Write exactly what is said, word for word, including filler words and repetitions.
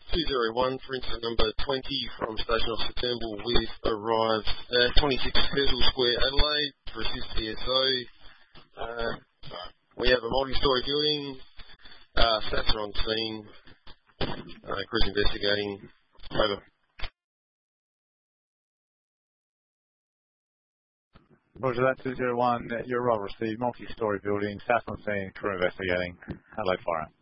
two zero one for incident number twenty from Station Officer Turnbull with arrives at twenty-six Herschel Square, Adelaide for assist P S O. Uh, we have a multi-storey building. Uh, stats are on scene. Uh, crews investigating. Over. Roger that, two zero one. Your role received multi-storey building. Stats on scene. Crew investigating. Adelaide Fire.